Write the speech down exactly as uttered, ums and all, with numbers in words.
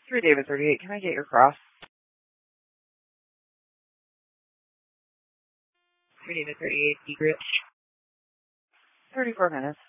Three David thirty-eight, can I get your cross? Three David thirty-eight, egret. Thirty-four minutes.